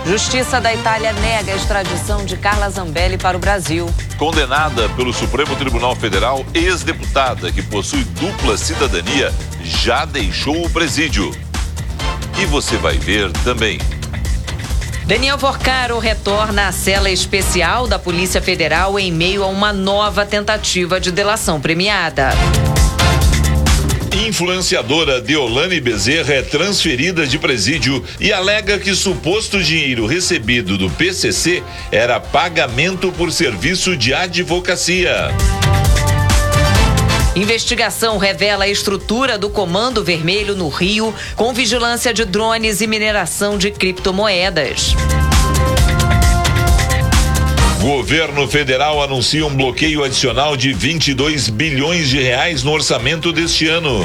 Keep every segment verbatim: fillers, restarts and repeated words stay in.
Justiça da Itália nega a extradição de Carla Zambelli para o Brasil. Condenada pelo Supremo Tribunal Federal, ex-deputada que possui dupla cidadania já deixou o presídio. E você vai ver também. Daniel Vorcaro retorna à cela especial da Polícia Federal em meio a uma nova tentativa de delação premiada. Influenciadora Deolane Bezerra é transferida de presídio e alega que suposto dinheiro recebido do P C C era pagamento por serviço de advocacia. Investigação revela a estrutura do Comando Vermelho no Rio, com vigilância de drones e mineração de criptomoedas. Governo federal anuncia um bloqueio adicional de vinte e dois bilhões de reais no orçamento deste ano.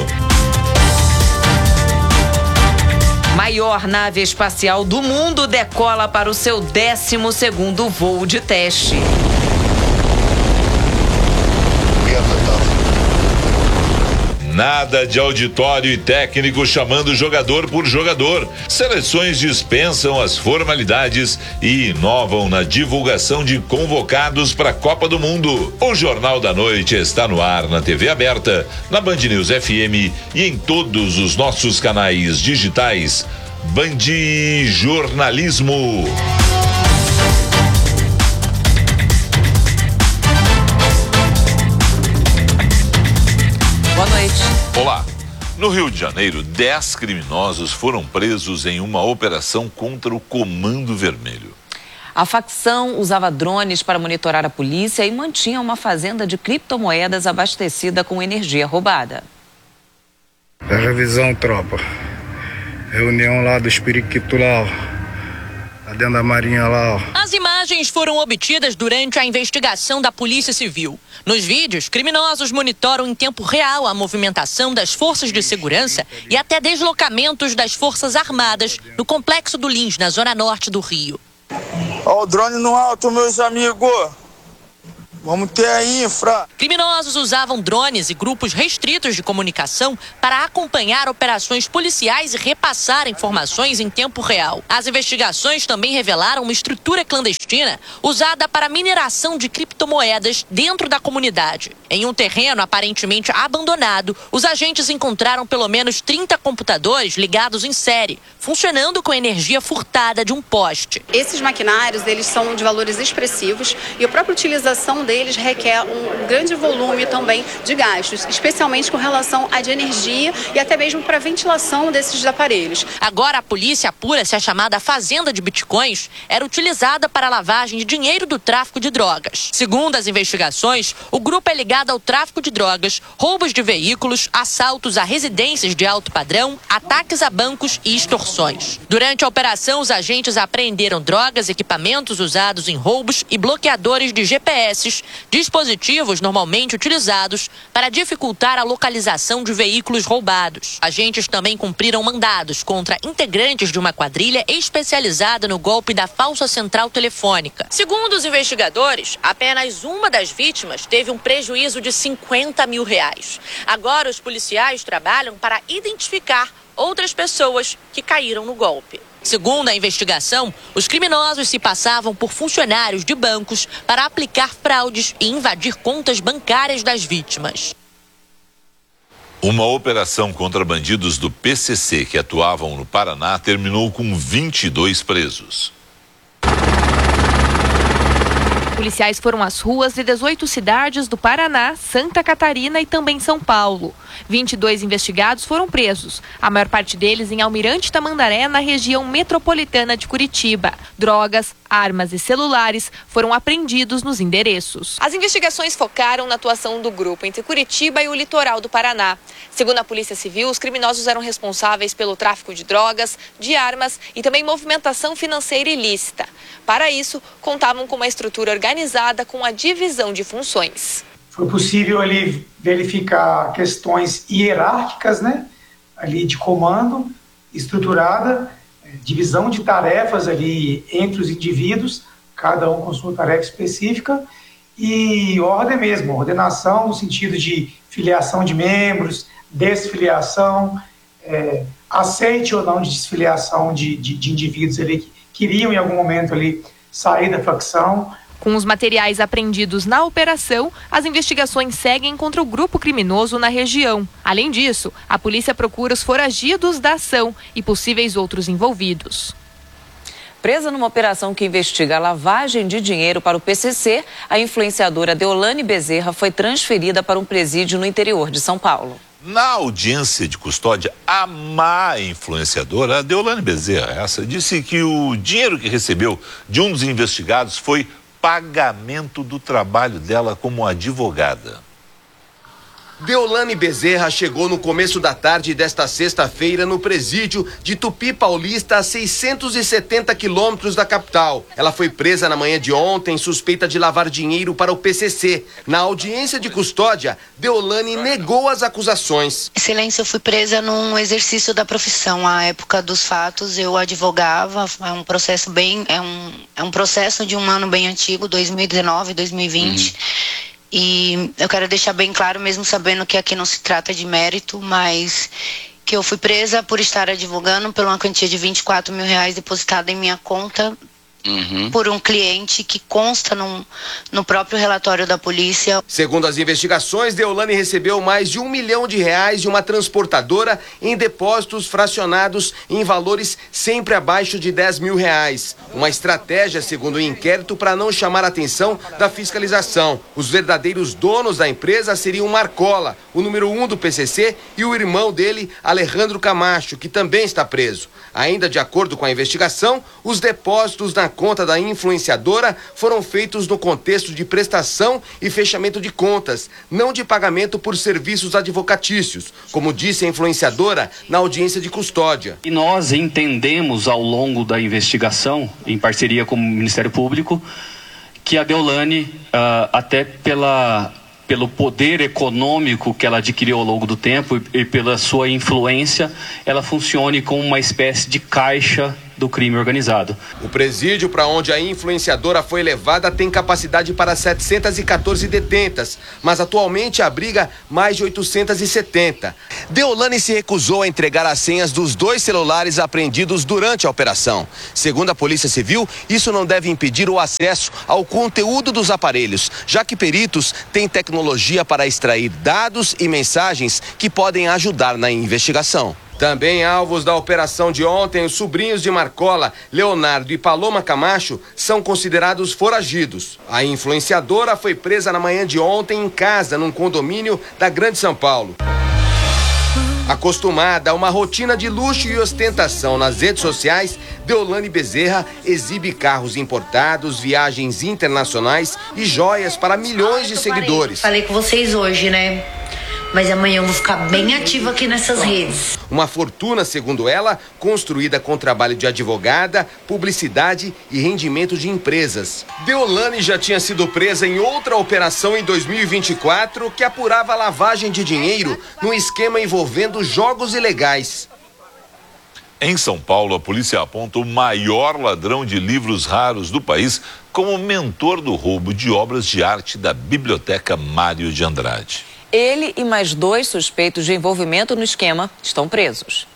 Maior nave espacial do mundo decola para o seu décimo segundo voo de teste. Nada de auditório e técnico chamando jogador por jogador. Seleções dispensam as formalidades e inovam na divulgação de convocados para a Copa do Mundo. O Jornal da Noite está no ar na T V aberta, na Band News F M e em todos os nossos canais digitais. Band Jornalismo. Boa noite. Olá. No Rio de Janeiro, dez criminosos foram presos em uma operação contra o Comando Vermelho. A facção usava drones para monitorar a polícia e mantinha uma fazenda de criptomoedas abastecida com energia roubada. Da revisão, tropa. Reunião lá do Espiriquito lá, lá dentro da Marinha lá, ó. As imagens foram obtidas durante a investigação da Polícia Civil. Nos vídeos, criminosos monitoram em tempo real a movimentação das forças de segurança e até deslocamentos das Forças Armadas no Complexo do Lins, na zona norte do Rio. Ó, o drone no alto, meus amigos. Vamos ter a infra. Criminosos usavam drones e grupos restritos de comunicação para acompanhar operações policiais e repassar informações em tempo real. As investigações também revelaram uma estrutura clandestina usada para mineração de criptomoedas dentro da comunidade. Em um terreno aparentemente abandonado, os agentes encontraram pelo menos trinta computadores ligados em série, funcionando com energia furtada de um poste. Esses maquinários, eles são de valores expressivos e a própria utilização deles eles requer um grande volume também de gastos, especialmente com relação à de energia e até mesmo para a ventilação desses aparelhos. Agora a polícia apura se a chamada fazenda de bitcoins era utilizada para a lavagem de dinheiro do tráfico de drogas. Segundo as investigações, o grupo é ligado ao tráfico de drogas, roubos de veículos, assaltos a residências de alto padrão, ataques a bancos e extorsões. Durante a operação, os agentes apreenderam drogas, equipamentos usados em roubos e bloqueadores de G P S, dispositivos normalmente utilizados para dificultar a localização de veículos roubados. Agentes também cumpriram mandados contra integrantes de uma quadrilha especializada no golpe da falsa central telefônica. Segundo os investigadores, apenas uma das vítimas teve um prejuízo de cinquenta mil reais. Agora os policiais trabalham para identificar outras pessoas que caíram no golpe. Segundo a investigação, os criminosos se passavam por funcionários de bancos para aplicar fraudes e invadir contas bancárias das vítimas. Uma operação contra bandidos do P C C que atuavam no Paraná terminou com vinte e dois presos. Policiais foram às ruas de dezoito cidades do Paraná, Santa Catarina e também São Paulo. vinte e dois investigados foram presos, a maior parte deles em Almirante Tamandaré, na região metropolitana de Curitiba. Drogas, armas e celulares foram apreendidos nos endereços. As investigações focaram na atuação do grupo entre Curitiba e o litoral do Paraná. Segundo a Polícia Civil, os criminosos eram responsáveis pelo tráfico de drogas, de armas e também movimentação financeira ilícita. Para isso, contavam com uma estrutura organizada com a divisão de funções. Foi possível ali verificar questões hierárquicas, né, ali de comando, estruturada, divisão de tarefas ali entre os indivíduos, cada um com sua tarefa específica, e ordem mesmo, ordenação no sentido de filiação de membros, desfiliação, é, aceite ou não de desfiliação de, de, de indivíduos ali que queriam em algum momento ali sair da facção. Com os materiais apreendidos na operação, as investigações seguem contra o grupo criminoso na região. Além disso, a polícia procura os foragidos da ação e possíveis outros envolvidos. Presa numa operação que investiga a lavagem de dinheiro para o P C C, a influenciadora Deolane Bezerra foi transferida para um presídio no interior de São Paulo. Na audiência de custódia, a má influenciadora, a Deolane Bezerra, essa, disse que o dinheiro que recebeu de um dos investigados foi pagamento do trabalho dela como advogada. Deolane Bezerra chegou no começo da tarde desta sexta-feira no presídio de Tupi Paulista, a seiscentos e setenta quilômetros da capital. Ela foi presa na manhã de ontem, suspeita de lavar dinheiro para o P C C. Na audiência de custódia, Deolane negou as acusações. Excelência, eu fui presa num exercício da profissão. À época dos fatos, eu advogava. É um processo bem, é um, é um processo de um ano bem antigo, dois mil e dezenove, dois mil e vinte. Uhum. E eu quero deixar bem claro, mesmo sabendo que aqui não se trata de mérito, mas que eu fui presa por estar advogando por uma quantia de vinte e quatro mil reais depositada em minha conta. Uhum. Por um cliente que consta num, no próprio relatório da polícia. Segundo as investigações, Deolane recebeu mais de um milhão de reais de uma transportadora em depósitos fracionados em valores sempre abaixo de dez mil reais. Uma estratégia, segundo o inquérito, para não chamar a atenção da fiscalização. Os verdadeiros donos da empresa seriam Marcola, o número um do P C C, e o irmão dele, Alejandro Camacho, que também está preso. Ainda de acordo com a investigação, os depósitos na conta da influenciadora foram feitos no contexto de prestação e fechamento de contas, não de pagamento por serviços advocatícios, como disse a influenciadora na audiência de custódia. E nós entendemos ao longo da investigação, em parceria com o Ministério Público, que a Deolane, uh, até pela... pelo poder econômico que ela adquiriu ao longo do tempo e pela sua influência, ela funcione como uma espécie de caixa do crime organizado. O presídio para onde a influenciadora foi levada tem capacidade para setecentas e quatorze detentas, mas atualmente abriga mais de oitocentas e setenta. Deolane se recusou a entregar as senhas dos dois celulares apreendidos durante a operação. Segundo a Polícia Civil, isso não deve impedir o acesso ao conteúdo dos aparelhos, já que peritos têm tecnologia para extrair dados e mensagens que podem ajudar na investigação. Também alvos da operação de ontem, os sobrinhos de Marcola, Leonardo e Paloma Camacho, são considerados foragidos. A influenciadora foi presa na manhã de ontem em casa, num condomínio da Grande São Paulo. Acostumada a uma rotina de luxo e ostentação nas redes sociais, Deolane Bezerra exibe carros importados, viagens internacionais e joias para milhões de seguidores. Falei com vocês hoje, né? Mas amanhã eu vou ficar bem ativa aqui nessas redes. Uma fortuna, segundo ela, construída com trabalho de advogada, publicidade e rendimento de empresas. Deolane já tinha sido presa em outra operação em dois mil e vinte e quatro que apurava lavagem de dinheiro num esquema envolvendo jogos ilegais. Em São Paulo, a polícia aponta o maior ladrão de livros raros do país como mentor do roubo de obras de arte da Biblioteca Mário de Andrade. Ele e mais dois suspeitos de envolvimento no esquema estão presos.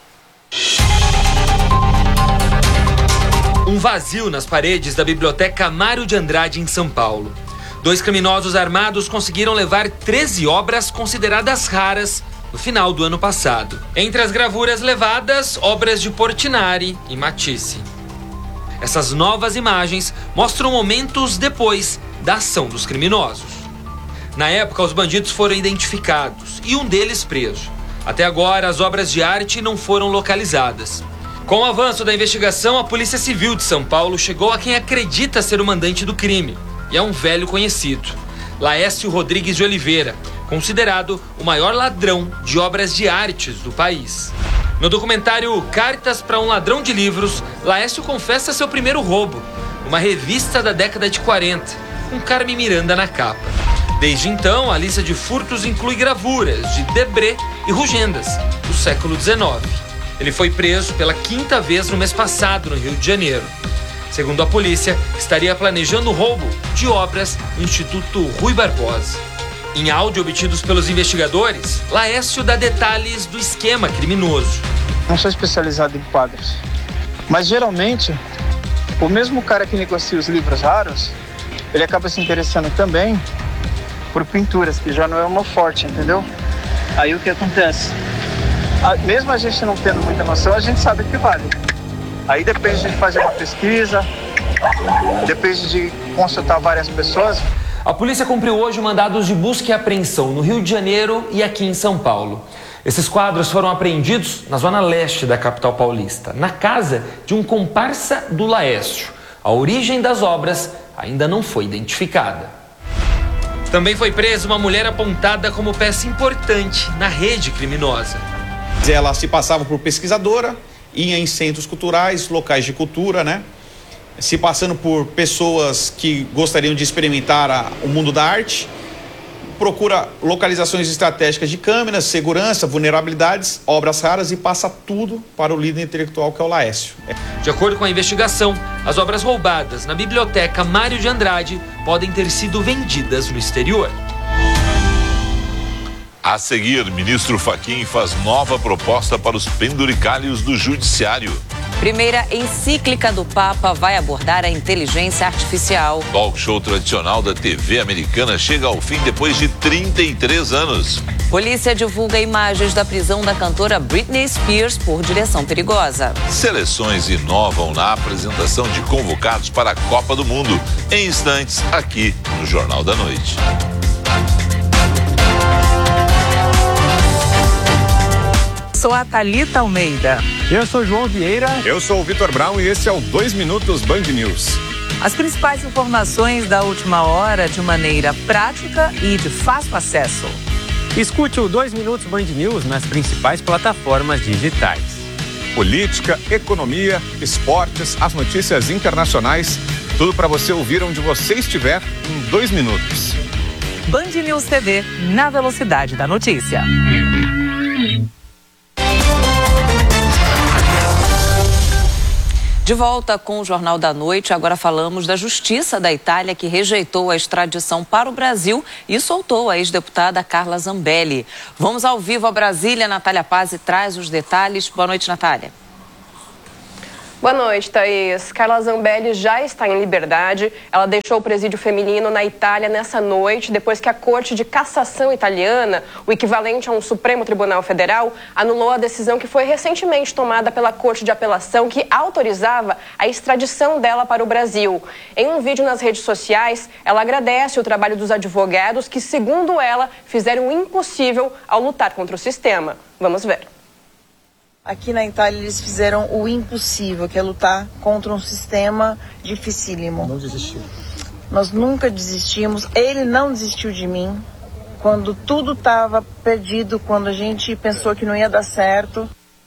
Um vazio nas paredes da Biblioteca Mário de Andrade, em São Paulo. Dois criminosos armados conseguiram levar treze obras consideradas raras no final do ano passado. Entre as gravuras levadas, obras de Portinari e Matisse. Essas novas imagens mostram momentos depois da ação dos criminosos. Na época, os bandidos foram identificados e um deles preso. Até agora, as obras de arte não foram localizadas. Com o avanço da investigação, a Polícia Civil de São Paulo chegou a quem acredita ser o mandante do crime. E é um velho conhecido, Laércio Rodrigues de Oliveira, considerado o maior ladrão de obras de artes do país. No documentário Cartas para um Ladrão de Livros, Laércio confessa seu primeiro roubo, uma revista da década de quarenta, com Carmen Miranda na capa. Desde então, a lista de furtos inclui gravuras de Debré e Rugendas, do século dezenove. Ele foi preso pela quinta vez no mês passado, no Rio de Janeiro. Segundo a polícia, estaria planejando o roubo de obras no Instituto Rui Barbosa. Em áudio obtidos pelos investigadores, Laércio dá detalhes do esquema criminoso. Não sou especializado em quadros, mas geralmente o mesmo cara que negocia os livros raros, ele acaba se interessando também por pinturas, que já não é uma forte, entendeu? Aí o que acontece? A, mesmo a gente não tendo muita noção, a gente sabe que vale. Aí depende de fazer uma pesquisa, depende de consultar várias pessoas. A polícia cumpriu hoje mandados de busca e apreensão no Rio de Janeiro e aqui em São Paulo. Esses quadros foram apreendidos na zona leste da capital paulista, na casa de um comparsa do Laércio. A origem das obras ainda não foi identificada. Também foi presa uma mulher apontada como peça importante na rede criminosa. Ela se passava por pesquisadora, ia em centros culturais, locais de cultura, né? Se passando por pessoas que gostariam de experimentar a, o mundo da arte, procura localizações estratégicas de câmeras, segurança, vulnerabilidades, obras raras e passa tudo para o líder intelectual que é o Laércio. De acordo com a investigação, as obras roubadas na Biblioteca Mário de Andrade podem ter sido vendidas no exterior. A seguir, ministro Fachin faz nova proposta para os penduricalhos do judiciário. Primeira encíclica do Papa vai abordar a inteligência artificial. Talk show tradicional da T V americana chega ao fim depois de trinta e três anos. Polícia divulga imagens da prisão da cantora Britney Spears por direção perigosa. Seleções inovam na apresentação de convocados para a Copa do Mundo. Em instantes, aqui no Jornal da Noite. Sou a Thalita Almeida. Eu sou João Vieira. Eu sou o Vitor Brown e esse é o dois Minutos Band News. As principais informações da última hora de maneira prática e de fácil acesso. Escute o dois Minutos Band News nas principais plataformas digitais. Política, economia, esportes, as notícias internacionais, tudo para você ouvir onde você estiver em dois minutos. Band News T V, na velocidade da notícia. De volta com o Jornal da Noite, agora falamos da Justiça da Itália, que rejeitou a extradição para o Brasil e soltou a ex-deputada Carla Zambelli. Vamos ao vivo a Brasília. Natália Pazzi traz os detalhes. Boa noite, Natália. Boa noite, Thaís. Carla Zambelli já está em liberdade. Ela deixou o presídio feminino na Itália nessa noite, depois que a Corte de Cassação italiana, o equivalente a um Supremo Tribunal Federal, anulou a decisão que foi recentemente tomada pela Corte de Apelação, que autorizava a extradição dela para o Brasil. Em um vídeo nas redes sociais, ela agradece o trabalho dos advogados que, segundo ela, fizeram o impossível ao lutar contra o sistema. Vamos ver. Aqui na Itália eles fizeram o impossível, que é lutar contra um sistema dificílimo. Não desistiu. Nós nunca desistimos, ele não desistiu de mim. Quando tudo estava perdido, quando a gente pensou que não ia dar certo.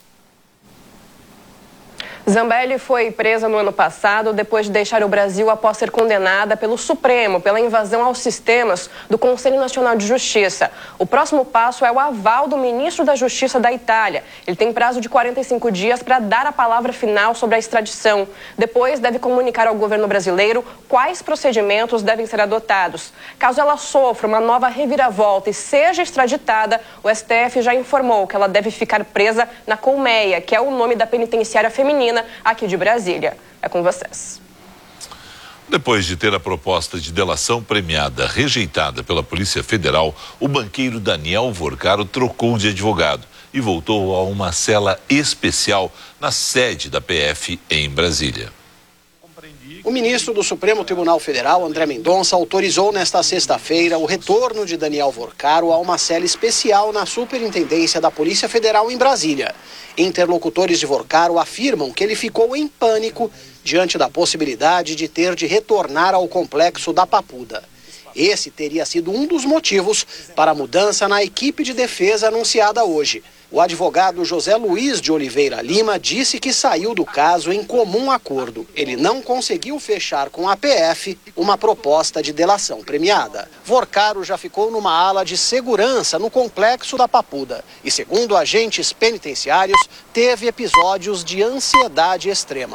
Zambelli foi presa no ano passado depois de deixar o Brasil após ser condenada pelo Supremo pela invasão aos sistemas do Conselho Nacional de Justiça. O próximo passo é o aval do ministro da Justiça da Itália. Ele tem prazo de quarenta e cinco dias para dar a palavra final sobre a extradição. Depois deve comunicar ao governo brasileiro quais procedimentos devem ser adotados. Caso ela sofra uma nova reviravolta e seja extraditada, o S T F já informou que ela deve ficar presa na Colmeia, que é o nome da penitenciária feminina aqui de Brasília. É com vocês. Depois de ter a proposta de delação premiada rejeitada pela Polícia Federal, o banqueiro Daniel Vorcaro trocou de advogado e voltou a uma cela especial na sede da P F em Brasília. O ministro do Supremo Tribunal Federal, André Mendonça, autorizou nesta sexta-feira o retorno de Daniel Vorcaro a uma cela especial na Superintendência da Polícia Federal em Brasília. Interlocutores de Vorcaro afirmam que ele ficou em pânico diante da possibilidade de ter de retornar ao complexo da Papuda. Esse teria sido um dos motivos para a mudança na equipe de defesa anunciada hoje. O advogado José Luiz de Oliveira Lima disse que saiu do caso em comum acordo. Ele não conseguiu fechar com a P F uma proposta de delação premiada. Vorcaro já ficou numa ala de segurança no complexo da Papuda e, segundo agentes penitenciários, teve episódios de ansiedade extrema.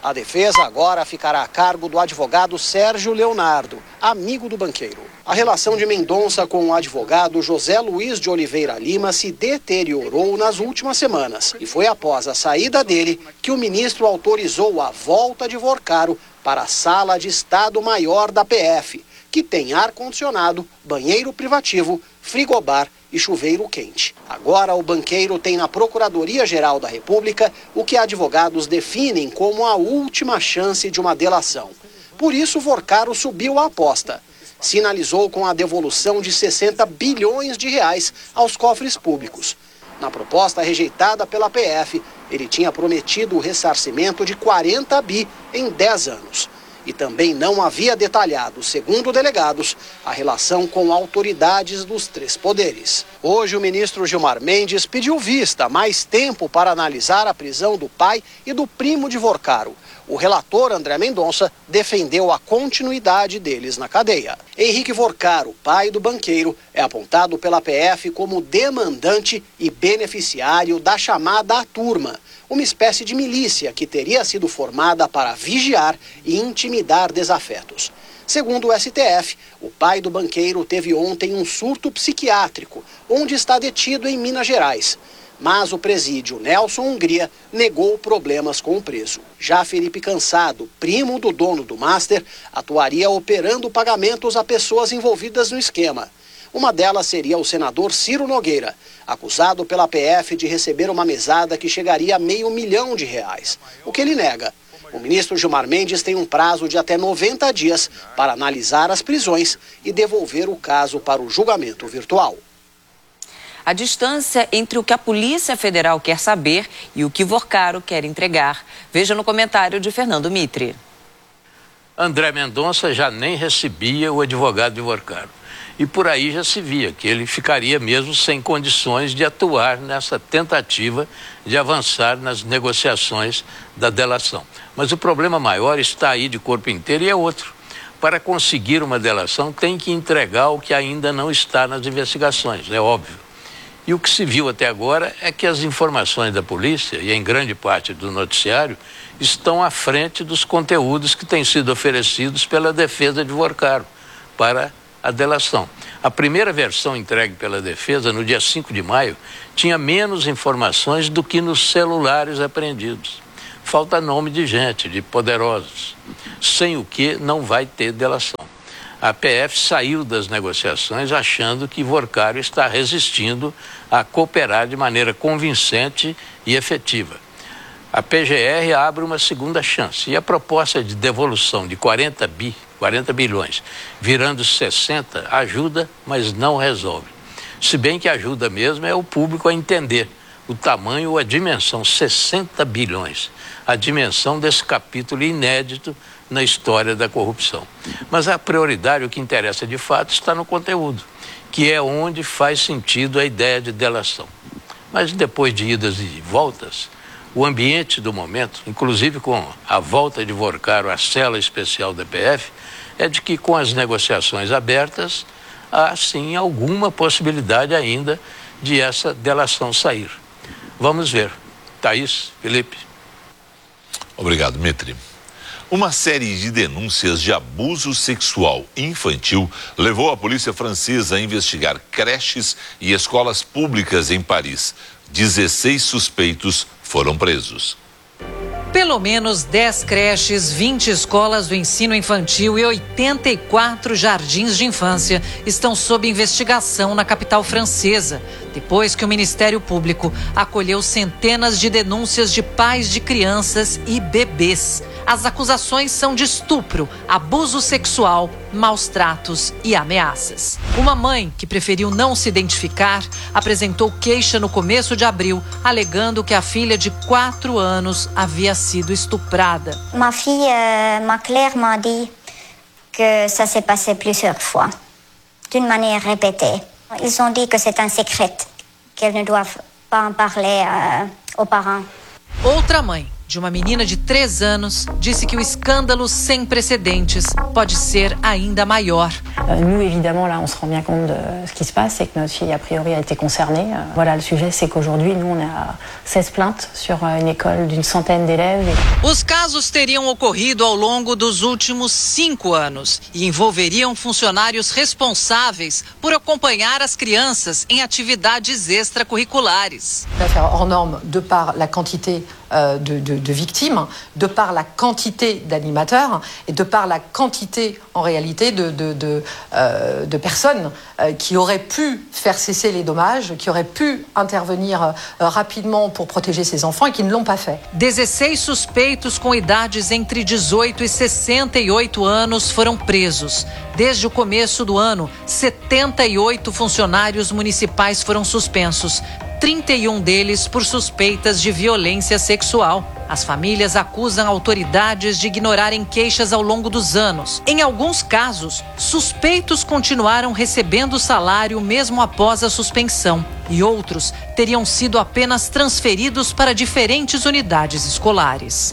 A defesa agora ficará a cargo do advogado Sérgio Leonardo, amigo do banqueiro. A relação de Mendonça com o advogado José Luiz de Oliveira Lima se deteriorou nas últimas semanas. E foi após a saída dele que o ministro autorizou a volta de Vorcaro para a Sala de Estado-Maior da P F, que tem ar-condicionado, banheiro privativo, frigobar e chuveiro quente. Agora o banqueiro tem na Procuradoria-Geral da República o que advogados definem como a última chance de uma delação. Por isso, Vorcaro subiu a aposta. Sinalizou com a devolução de sessenta bilhões de reais aos cofres públicos. Na proposta rejeitada pela P F, ele tinha prometido o ressarcimento de quarenta bi em dez anos. E também não havia detalhado, segundo delegados, a relação com autoridades dos três poderes. Hoje, o ministro Gilmar Mendes pediu vista, mais tempo para analisar a prisão do pai e do primo de Vorcaro. O relator André Mendonça defendeu a continuidade deles na cadeia. Henrique Vorcaro, pai do banqueiro, é apontado pela P F como demandante e beneficiário da chamada Turma, uma espécie de milícia que teria sido formada para vigiar e intimidar desafetos. Segundo o S T F, o pai do banqueiro teve ontem um surto psiquiátrico, onde está detido em Minas Gerais. Mas o presídio Nelson Hungria negou problemas com o preso. Já Felipe Cansado, primo do dono do Master, atuaria operando pagamentos a pessoas envolvidas no esquema. Uma delas seria o senador Ciro Nogueira, acusado pela P F de receber uma mesada que chegaria a meio milhão de reais, o que ele nega. O ministro Gilmar Mendes tem um prazo de até noventa dias para analisar as prisões e devolver o caso para o julgamento virtual. A distância entre o que a Polícia Federal quer saber e o que Vorcaro quer entregar. Veja no comentário de Fernando Mitre. André Mendonça já nem recebia o advogado de Vorcaro. E por aí já se via que ele ficaria mesmo sem condições de atuar nessa tentativa de avançar nas negociações da delação. Mas o problema maior está aí de corpo inteiro e é outro. Para conseguir uma delação tem que entregar o que ainda não está nas investigações, é óbvio. E o que se viu até agora é que as informações da polícia, e em grande parte do noticiário, estão à frente dos conteúdos que têm sido oferecidos pela defesa de Vorcaro para a delação. A primeira versão entregue pela defesa, no dia cinco de maio, tinha menos informações do que nos celulares apreendidos. Falta nome de gente, de poderosos, sem o que não vai ter delação. A P F saiu das negociações achando que Vorcaro está resistindo a cooperar de maneira convincente e efetiva. A P G R abre uma segunda chance e a proposta de devolução de quarenta bi, quarenta bilhões, virando sessenta, ajuda, mas não resolve. Se bem que ajuda mesmo é o público a entender o tamanho ou a dimensão, sessenta bilhões, a dimensão desse capítulo inédito na história da corrupção. Mas a prioridade, o que interessa de fato, está no conteúdo, que é onde faz sentido a ideia de delação. Mas depois de idas e voltas, o ambiente do momento, inclusive com a volta de Vorcaro à cela especial da P F, é de que com as negociações abertas, há sim alguma possibilidade ainda de essa delação sair. Vamos ver. Thaís, Felipe. Obrigado, Mitre. Uma série de denúncias de abuso sexual infantil levou a polícia francesa a investigar creches e escolas públicas em Paris. dezesseis suspeitos foram presos. Pelo menos dez creches, vinte escolas do ensino infantil e oitenta e quatro jardins de infância estão sob investigação na capital francesa, depois que o Ministério Público acolheu centenas de denúncias de pais de crianças e bebês. As acusações são de estupro, abuso sexual, maus tratos e ameaças. Uma mãe, que preferiu não se identificar, apresentou queixa no começo de abril, alegando que a filha de quatro anos havia sido estuprada. Ma fille euh, m'a clairement dit que ça s'est passé plusieurs fois, d'une manière répétée. Ils ont dit que c'est un secret, qu'elles ne doivent pas en parler euh, aux parents. Outra mãe, de uma menina de três anos, disse que o escândalo sem precedentes pode ser ainda maior. Nous, évidemment, là, on se rend bien compte de ce qui se passe, c'est que notre fille, a priori, a été concernée. Voilà, le sujet, c'est qu'aujourd'hui, nous, on a seize plaintes sur une école d'une centaine d'élèves. Os casos teriam ocorrido ao longo dos últimos cinco anos e envolveriam funcionários responsáveis por acompanhar as crianças em atividades extracurriculares. Une affaire hors norme de par la quantité euh, de, de, de victimes, de par la quantité d'animateurs et de par la quantité, en réalité, de, de, de, euh, de personnes euh, qui auraient pu faire cesser les dommages, qui auraient pu intervenir euh, rapidement pour protéger ces enfants et qui ne l'ont pas fait. dezesseis suspeitos com idades entre dezoito e sessenta e oito anos foram presos. Desde o começo do ano, setenta e oito funcionários municipais foram suspensos, trinta e um deles por suspeitas de violência sexual. As famílias acusam autoridades de ignorarem queixas ao longo dos anos. Em alguns casos, suspeitos continuaram recebendo salário mesmo após a suspensão, e outros teriam sido apenas transferidos para diferentes unidades escolares.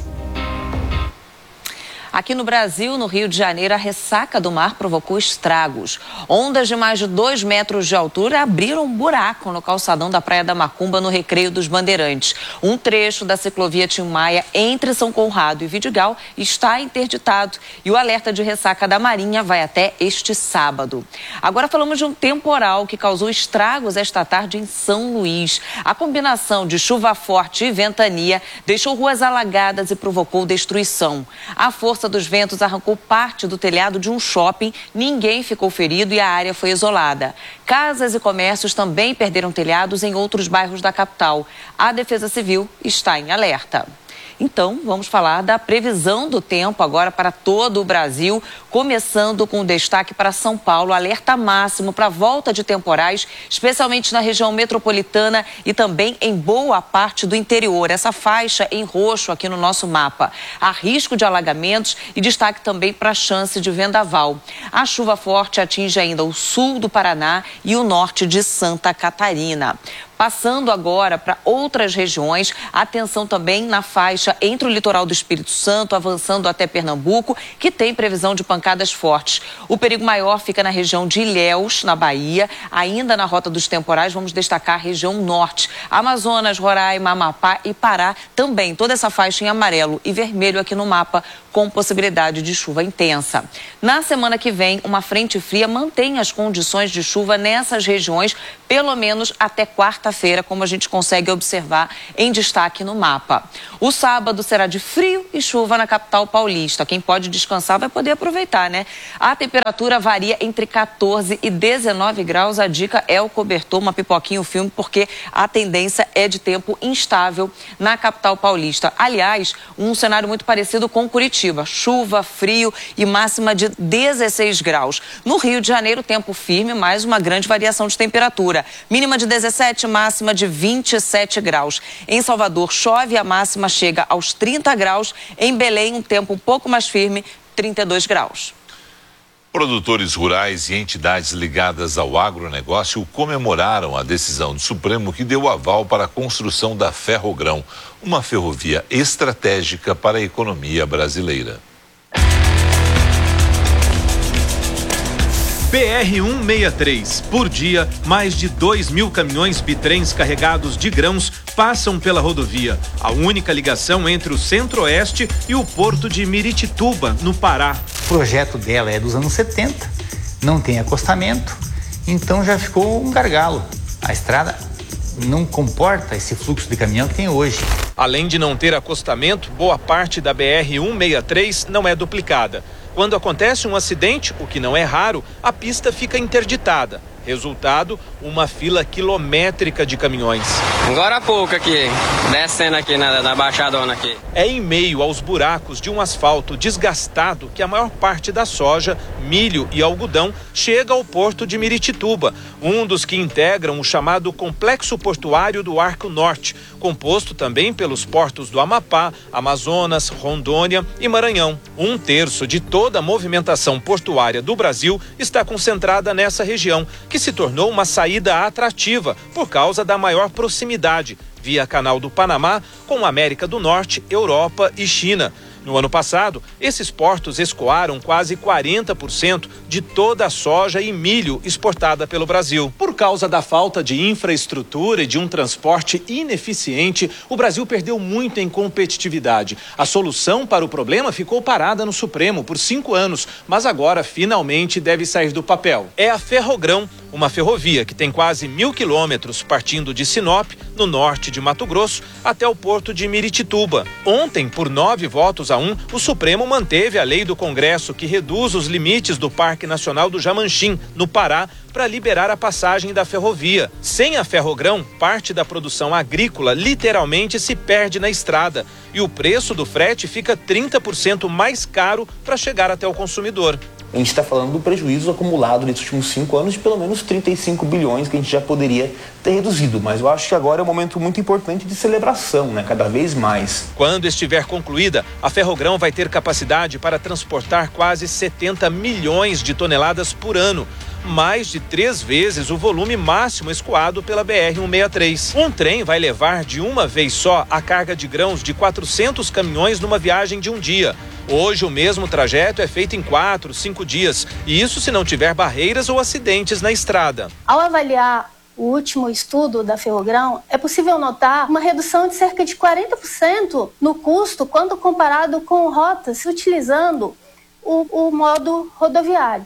Aqui no Brasil, no Rio de Janeiro, a ressaca do mar provocou estragos. Ondas de mais de dois metros de altura abriram um buraco no calçadão da Praia da Macumba, no Recreio dos Bandeirantes. Um trecho da ciclovia Tim Maia, entre São Conrado e Vidigal, está interditado. E o alerta de ressaca da Marinha vai até este sábado. Agora falamos de um temporal que causou estragos esta tarde em São Luís. A combinação de chuva forte e ventania deixou ruas alagadas e provocou destruição. A força dos ventos arrancou parte do telhado de um shopping, ninguém ficou ferido e a área foi isolada. Casas e comércios também perderam telhados em outros bairros da capital. A Defesa Civil está em alerta. Então, vamos falar da previsão do tempo agora para todo o Brasil, começando com destaque para São Paulo, alerta máximo para a volta de temporais, especialmente na região metropolitana e também em boa parte do interior. Essa faixa em roxo aqui no nosso mapa. Há risco de alagamentos e destaque também para a chance de vendaval. A chuva forte atinge ainda o sul do Paraná e o norte de Santa Catarina. Passando agora para outras regiões, atenção também na faixa entre o litoral do Espírito Santo, avançando até Pernambuco, que tem previsão de pancadas fortes. O perigo maior fica na região de Ilhéus, na Bahia. Ainda na rota dos temporais, vamos destacar a região norte. Amazonas, Roraima, Amapá e Pará também. Toda essa faixa em amarelo e vermelho aqui no mapa, com possibilidade de chuva intensa. Na semana que vem, uma frente fria mantém as condições de chuva nessas regiões, pelo menos até quarta-feira, como a gente consegue observar em destaque no mapa. O sábado será de frio e chuva na capital paulista. Quem pode descansar vai poder aproveitar, né? A temperatura varia entre quatorze e dezenove graus. A dica é o cobertor, uma pipoquinha, o filme, porque a tendência é de tempo instável na capital paulista. Aliás, um cenário muito parecido com Curitiba. Chuva, frio e máxima de dezesseis graus. No Rio de Janeiro, tempo firme, mais uma grande variação de temperatura. Mínima de dezessete, máxima de vinte e sete graus. Em Salvador, chove, a máxima chega aos trinta graus. Em Belém, um tempo um pouco mais firme, trinta e dois graus. Produtores rurais e entidades ligadas ao agronegócio comemoraram a decisão do Supremo que deu aval para a construção da Ferrogrão, uma ferrovia estratégica para a economia brasileira. B R cento e sessenta e três. Por dia, mais de dois mil caminhões bitrens carregados de grãos passam pela rodovia. A única ligação entre o Centro-Oeste e o porto de Miritituba, no Pará. O projeto dela é dos anos setenta, não tem acostamento, então já ficou um gargalo. A estrada não comporta esse fluxo de caminhão que tem hoje. Além de não ter acostamento, boa parte da B R cento e sessenta e três não é duplicada. Quando acontece um acidente, o que não é raro, a pista fica interditada. Resultado, uma fila quilométrica de caminhões. Agora há pouco aqui, descendo aqui na, na baixadona aqui. É em meio aos buracos de um asfalto desgastado que a maior parte da soja, milho e algodão chega ao porto de Miritituba, um dos que integram o chamado Complexo Portuário do Arco Norte, composto também pelos portos do Amapá, Amazonas, Rondônia e Maranhão. Um terço de toda a movimentação portuária do Brasil está concentrada nessa região, que se tornou uma saída atrativa por causa da maior proximidade, via Canal do Panamá, com América do Norte, Europa e China. No ano passado, esses portos escoaram quase quarenta por cento de toda a soja e milho exportada pelo Brasil. Por causa da falta de infraestrutura e de um transporte ineficiente, o Brasil perdeu muito em competitividade. A solução para o problema ficou parada no Supremo por cinco anos, mas agora finalmente deve sair do papel. É a Ferrogrão, uma ferrovia que tem quase mil quilômetros partindo de Sinop, no norte de Mato Grosso, até o porto de Miritituba. Ontem, por nove votos a um, o Supremo manteve a lei do Congresso que reduz os limites do Parque Nacional do Jamanchim, no Pará, para liberar a passagem da ferrovia. Sem a Ferrogrão, parte da produção agrícola literalmente se perde na estrada e o preço do frete fica trinta por cento mais caro para chegar até o consumidor. A gente está falando do prejuízo acumulado nesses últimos cinco anos de pelo menos trinta e cinco bilhões que a gente já poderia ter reduzido. Mas eu acho que agora é um momento muito importante de celebração, né? Cada vez mais. Quando estiver concluída, a Ferrogrão vai ter capacidade para transportar quase setenta milhões de toneladas por ano. Mais de três vezes o volume máximo escoado pela B R cento e sessenta e três. Um trem vai levar de uma vez só a carga de grãos de quatrocentos caminhões numa viagem de um dia. Hoje o mesmo trajeto é feito em quatro, cinco dias, e isso se não tiver barreiras ou acidentes na estrada. Ao avaliar o último estudo da Ferrogrão, é possível notar uma redução de cerca de quarenta por cento no custo quando comparado com rotas utilizando o, o modo rodoviário.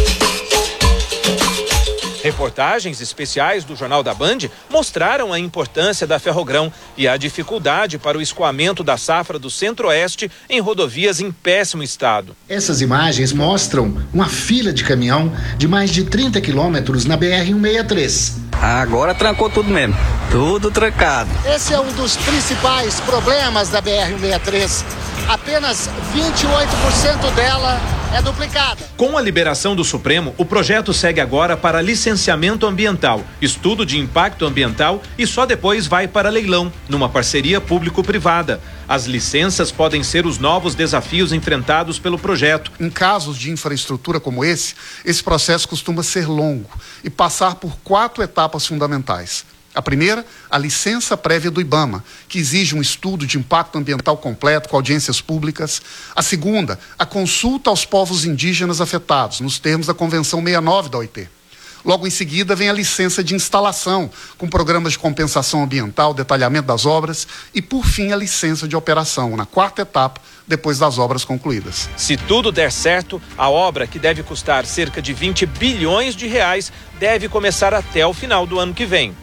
Reportagens especiais do Jornal da Band mostraram a importância da Ferrogrão e a dificuldade para o escoamento da safra do Centro-Oeste em rodovias em péssimo estado. Essas imagens mostram uma fila de caminhão de mais de trinta quilômetros na B R cento e sessenta e três. Agora trancou tudo mesmo, tudo trancado. Esse é um dos principais problemas da B R cento e sessenta e três. Apenas vinte e oito por cento dela é duplicada. Com a liberação do Supremo, o projeto segue agora para licenciamento ambiental, estudo de impacto ambiental e só depois vai para leilão, numa parceria público-privada. As licenças podem ser os novos desafios enfrentados pelo projeto. Em casos de infraestrutura como esse, esse processo costuma ser longo e passar por quatro etapas fundamentais. A primeira, a licença prévia do IBAMA, que exige um estudo de impacto ambiental completo com audiências públicas. A segunda, a consulta aos povos indígenas afetados, nos termos da Convenção sessenta e nove da O I T. Logo em seguida vem a licença de instalação, com programas de compensação ambiental, detalhamento das obras e, por fim, a licença de operação, na quarta etapa, depois das obras concluídas. Se tudo der certo, a obra, que deve custar cerca de vinte bilhões de reais, deve começar até o final do ano que vem.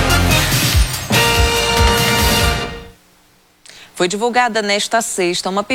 Foi divulgada nesta sexta uma